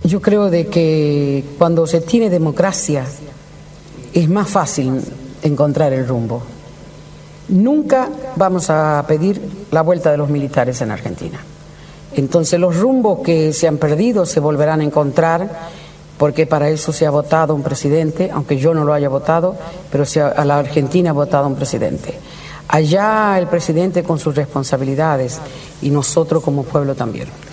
Yo creo de que cuando se tiene democracia es más fácil encontrar el rumbo. Nunca vamos a pedir la vuelta de los militares en Argentina. Entonces los rumbos que se han perdido se volverán a encontrar, porque para eso se ha votado un presidente, aunque yo no lo haya votado, pero a la Argentina ha votado un presidente. Allá el presidente con sus responsabilidades y nosotros como pueblo también.